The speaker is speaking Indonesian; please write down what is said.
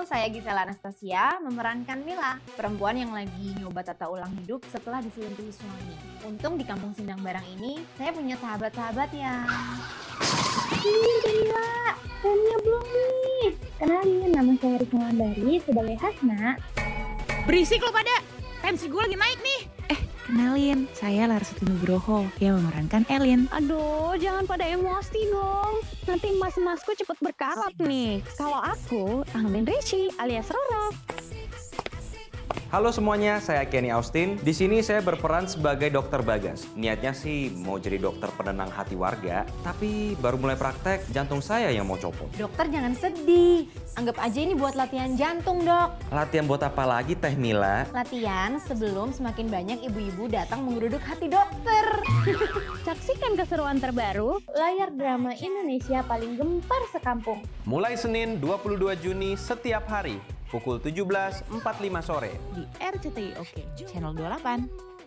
saya Gisela Anastasia memerankan Mila, perempuan yang lagi nyoba tata ulang hidup setelah diselingkuhi suami. Untung di kampung Sindang Barang ini, saya punya sahabat-sahabat yang... Mila, remnya belum nih. Kenalin, nama saya Risma Wandari sebagai Hasna. Berisik lo pada, tensi gue lagi naik nih. Kenalin, saya Larsati Nugroho yang memerankan Elin. Aduh, jangan pada emosi dong. Nanti mas-masku cepet berkarat nih. Kalau aku, Angmin Rishi alias Roro. Halo semuanya, saya Kenny Austin. Di sini saya berperan sebagai dokter Bagas. Niatnya sih mau jadi dokter penenang hati warga, tapi baru mulai praktek, jantung saya yang mau copot. Dokter jangan sedih, anggap aja ini buat latihan jantung, Dok. Latihan buat apa lagi, Teh Mila? Latihan sebelum semakin banyak ibu-ibu datang menggeruduk hati dokter. Saksikan keseruan terbaru, layar drama Indonesia paling gempar sekampung. Mulai Senin 22 Juni setiap hari, pukul 17.45 sore. Di RCTI Oke, channel 28.